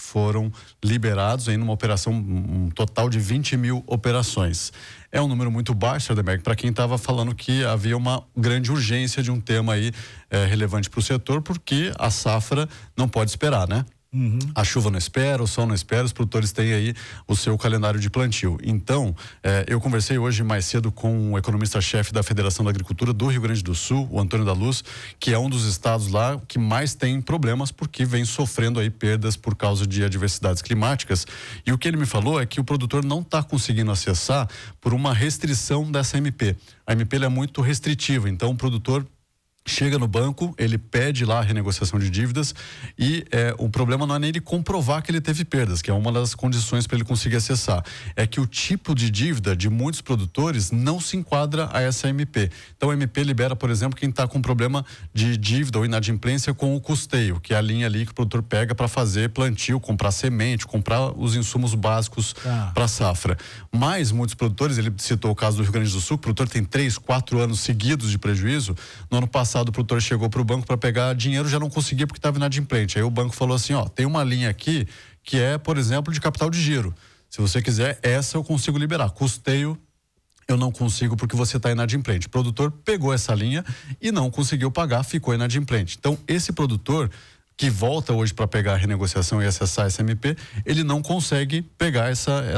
foram liberados em uma operação, um total de 20 mil operações. É um número muito baixo, Ademir, para quem estava falando que havia uma grande urgência de um tema aí relevante para o setor, porque a safra não pode esperar, né? Uhum. A chuva não espera, o sol não espera, os produtores têm aí o seu calendário de plantio. Então, eu conversei hoje mais cedo com o economista-chefe da Federação da Agricultura do Rio Grande do Sul, o Antônio da Luz, que é um dos estados lá que mais tem problemas porque vem sofrendo aí perdas por causa de adversidades climáticas. E o que ele me falou é que o produtor não está conseguindo acessar por uma restrição dessa MP. A MP ela é muito restritiva, então o produtor chega no banco, ele pede lá a renegociação de dívidas e o problema não é nem ele comprovar que ele teve perdas, que é uma das condições para ele conseguir acessar. É que o tipo de dívida de muitos produtores não se enquadra a essa MP. Então a MP libera, por exemplo, quem está com problema de dívida ou inadimplência com o custeio, que é a linha ali que o produtor pega para fazer plantio, comprar semente, comprar os insumos básicos para a safra. Mas muitos produtores, ele citou o caso do Rio Grande do Sul, o produtor tem 3, 4 anos seguidos de prejuízo. No ano passado o produtor chegou para o banco para pegar dinheiro, já não conseguia porque estava inadimplente. Aí o banco falou assim, tem uma linha aqui que é, por exemplo, de capital de giro. Se você quiser, essa eu consigo liberar. Custeio eu não consigo porque você está inadimplente. O produtor pegou essa linha e não conseguiu pagar, ficou inadimplente. Então, esse produtor que volta hoje para pegar a renegociação e acessar essa MP, ele não consegue pegar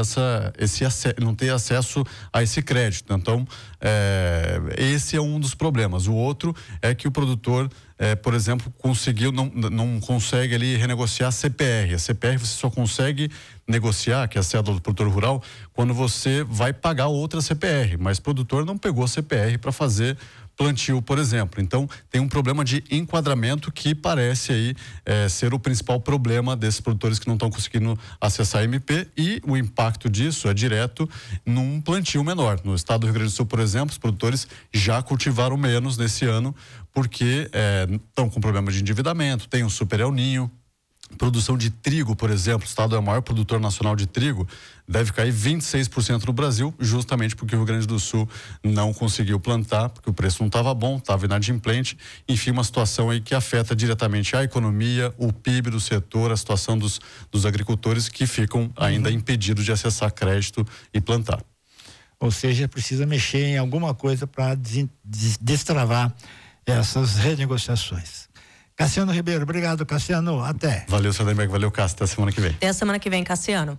não ter acesso a esse crédito. Então, esse é um dos problemas. O outro é que o produtor, por exemplo, não consegue ali renegociar a CPR. A CPR você só consegue negociar, que é a cédula do produtor rural, quando você vai pagar outra CPR, mas o produtor não pegou a CPR para fazer plantio, por exemplo. Então, tem um problema de enquadramento que parece aí ser o principal problema desses produtores que não estão conseguindo acessar a MP, e o impacto disso é direto num plantio menor. No estado do Rio Grande do Sul, por exemplo, os produtores já cultivaram menos nesse ano porque estão com problema de endividamento, tem um super El Ninho. Produção de trigo, por exemplo, o estado é o maior produtor nacional de trigo, deve cair 26% no Brasil, justamente porque o Rio Grande do Sul não conseguiu plantar, porque o preço não estava bom, estava inadimplente. Enfim, uma situação aí que afeta diretamente a economia, o PIB do setor, a situação dos agricultores que ficam ainda impedidos de acessar crédito e plantar. Ou seja, precisa mexer em alguma coisa para destravar essas renegociações. Cassiano Ribeiro, obrigado, Cassiano, até. Valeu, seu Ademir, valeu, Cássio, até semana que vem. Até a semana que vem, Cassiano.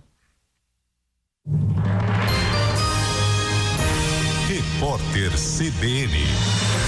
Repórter CBN.